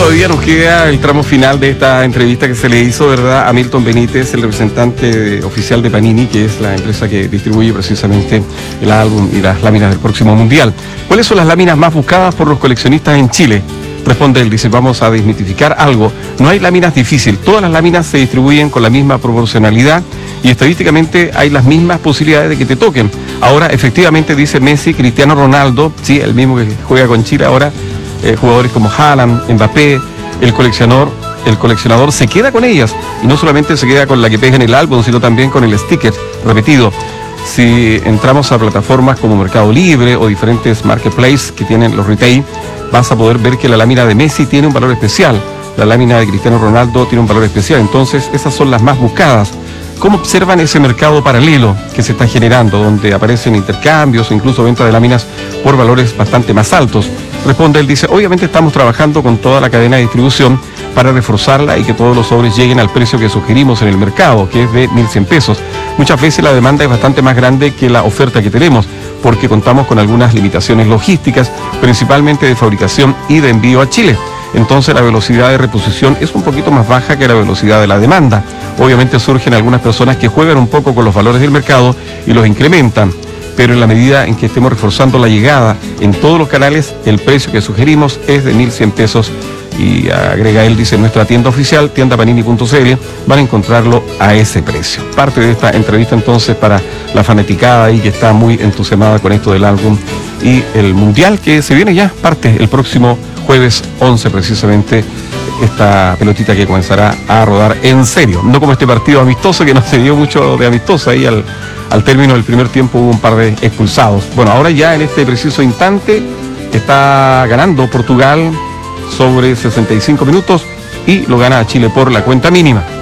todavía nos queda el tramo final de esta entrevista que se le hizo, ¿verdad?, a Milton Benítez, el representante oficial de Panini, que es la empresa que distribuye precisamente el álbum y las láminas del próximo Mundial. ¿Cuáles son las láminas más buscadas por los coleccionistas en Chile? Responde él, dice, vamos a desmitificar algo. No hay láminas difíciles, todas las láminas se distribuyen con la misma proporcionalidad y estadísticamente hay las mismas posibilidades de que te toquen. Ahora, efectivamente, dice Messi, Cristiano Ronaldo, sí, el mismo que juega con Chile ahora, jugadores como Haaland, Mbappé, el coleccionador se queda con ellas, y no solamente se queda con la que pega en el álbum, sino también con el sticker repetido. Si entramos a plataformas como Mercado Libre o diferentes marketplaces que tienen los retail, vas a poder ver que la lámina de Messi tiene un valor especial, la lámina de Cristiano Ronaldo tiene un valor especial, entonces esas son las más buscadas. ¿Cómo observan ese mercado paralelo que se está generando, donde aparecen intercambios o incluso venta de láminas por valores bastante más altos? Responde él, dice, obviamente estamos trabajando con toda la cadena de distribución para reforzarla y que todos los sobres lleguen al precio que sugerimos en el mercado, que es de 1.100 pesos. Muchas veces la demanda es bastante más grande que la oferta que tenemos, porque contamos con algunas limitaciones logísticas, principalmente de fabricación y de envío a Chile. Entonces la velocidad de reposición es un poquito más baja que la velocidad de la demanda. Obviamente surgen algunas personas que juegan un poco con los valores del mercado y los incrementan, pero en la medida en que estemos reforzando la llegada en todos los canales, el precio que sugerimos es de 1.100 pesos. Y agrega él, dice, en nuestra tienda oficial, tiendapanini.cl, van a encontrarlo a ese precio. Parte de esta entrevista entonces para la fanaticada ahí que está muy entusiasmada con esto del álbum y el Mundial que se viene ya, parte el próximo jueves 11 precisamente, esta pelotita que comenzará a rodar en serio, no como este partido amistoso que no se dio mucho de amistoso, ahí al término del primer tiempo hubo un par de expulsados. Bueno, ahora ya en este preciso instante está ganando Portugal sobre 65 minutos y lo gana a Chile por la cuenta mínima.